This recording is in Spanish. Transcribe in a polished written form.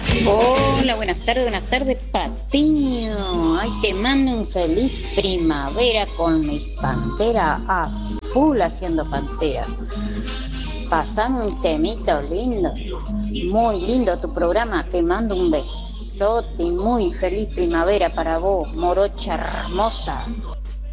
Hola, buenas tardes, Patiño. Ay, te mando un feliz primavera con mis panteras a full haciendo panteras. Pasame un temito lindo. Muy lindo tu programa. Te mando un besote. Muy feliz primavera para vos, morocha hermosa.